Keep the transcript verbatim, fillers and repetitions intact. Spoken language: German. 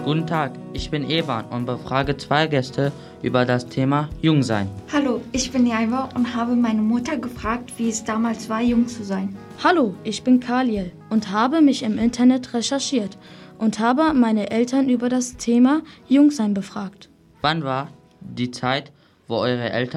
Guten Tag, ich bin Evan und befrage zwei Gäste über das Thema Jungsein. Hallo, ich bin Jaiva und habe meine Mutter gefragt, wie es damals war, jung zu sein. Hallo, ich bin Kaliel und habe mich im Internet recherchiert und habe meine Eltern über das Thema Jungsein befragt. Wann war die Zeit, wo eure Eltern